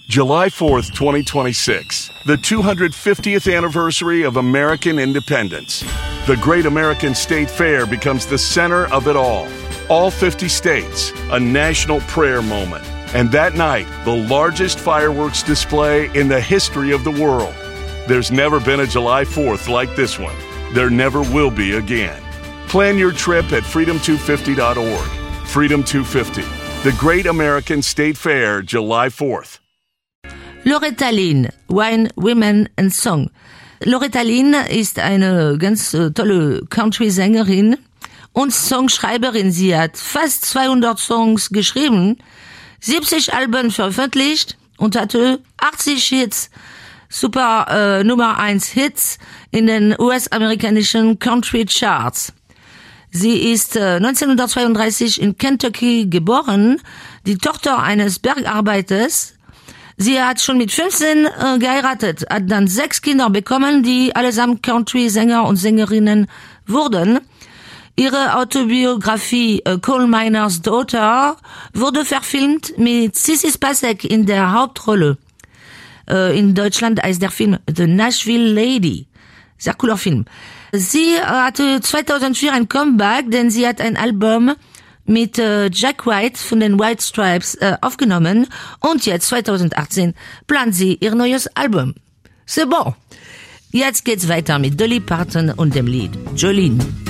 July 4th, 2026, the 250th anniversary of American independence. The Great American State Fair becomes the center of it all. All 50 states, a national prayer moment. And that night, the largest fireworks display in the history of the world. There's never been a July 4th like this one. There never will be again. Plan your trip at freedom250.org. Freedom 250, the Great American State Fair, July 4th. Loretta Lynn, Wine, Women and Song. Loretta Lynn ist eine ganz tolle Country-Sängerin und Songschreiberin. Sie hat fast 200 Songs geschrieben, 70 Alben veröffentlicht und hatte 80 Hits, super Nummer 1 Hits in den US-amerikanischen Country Charts. Sie ist 1932 in Kentucky geboren, die Tochter eines Bergarbeiters. Sie hat schon mit 15 geheiratet, hat dann 6 Kinder bekommen, die allesamt Country-Sänger und Sängerinnen wurden. Ihre Autobiografie Coal Miner's Daughter wurde verfilmt mit Sissy Spacek in der Hauptrolle. In Deutschland heißt der Film The Nashville Lady. Sehr cooler Film. Sie hatte 2004 ein Comeback, denn sie hat ein Album mit Jack White von den White Stripes aufgenommen und jetzt 2018 plant sie ihr neues Album. C'est bon. Jetzt geht's weiter mit Dolly Parton und dem Lied Jolene.